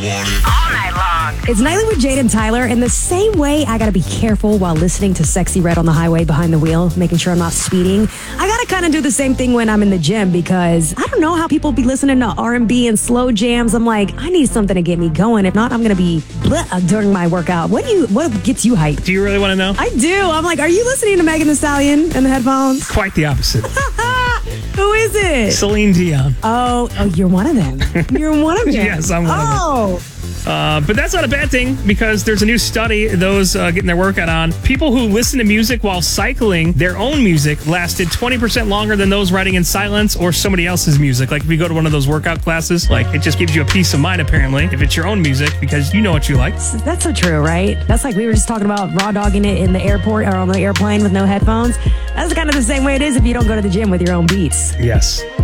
All night long. It's Nightly with Jade and Tyler. In the same way, I gotta be careful while listening to Sexy Red on the highway behind the wheel, making sure I'm not speeding. I gotta kind of do the same thing when I'm in the gym because I don't know how people be listening to R&B and slow jams. I'm like, I need something to get me going. If not, I'm gonna be during my workout. What gets you hyped? Do you really want to know? I do. I'm like, are you listening to Megan Thee Stallion in the headphones? Quite the opposite. Who is it? Celine Dion. Oh, you're one of them. You're one of them. Yes, I'm one of them. But that's not a bad thing because there's a new study, those getting their workout on. People who listen to music while cycling their own music lasted 20% longer than those writing in silence or somebody else's music. Like if you go to one of those workout classes, like it just gives you a peace of mind apparently if it's your own music because you know what you like. That's so true, right? That's like we were just talking about raw dogging it in the airport or on the airplane with no headphones. That's kind of the same way it is if you don't go to the gym with your own beats. Yes.